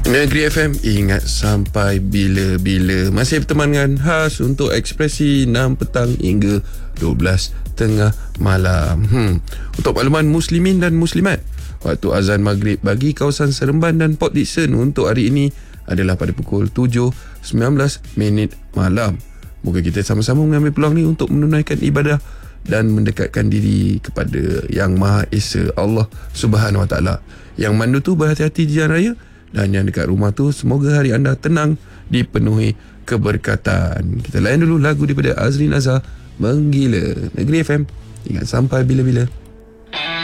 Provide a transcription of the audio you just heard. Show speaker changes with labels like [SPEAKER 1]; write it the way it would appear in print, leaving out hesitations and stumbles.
[SPEAKER 1] Negeri FM, ingat sampai bila-bila. Masih berteman dengan khas untuk ekspresi 6 petang hingga 12 tengah malam. Untuk makluman muslimin dan muslimat, waktu azan maghrib bagi kawasan Seremban dan Port Dickson untuk hari ini adalah pada pukul 7.19 malam. Moga kita sama-sama mengambil peluang ni untuk menunaikan ibadah dan mendekatkan diri kepada Yang Maha Esa, Allah Subhanahu Wa Taala. Yang mandu tu berhati-hati di jalan raya, dan yang dekat rumah tu semoga hari anda tenang, dipenuhi keberkatan. Kita layan dulu lagu daripada Azrin Azhar, Menggila. Negeri FM, ingat sampai bila-bila.